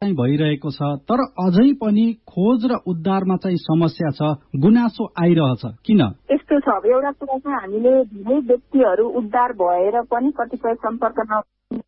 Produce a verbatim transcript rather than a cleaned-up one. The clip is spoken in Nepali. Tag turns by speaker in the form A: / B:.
A: चाहिँ भइरहेको छ, तर अझै पनि खोज र उद्धारमा चाहिँ समस्या छ, गुनासो आइरहेछ, किन?
B: यस्तो छ, एउटा कुरा चाहिँ हामीले धेरै व्यक्तिहरू उद्धार भएर पनि कतिपय सम्पर्क न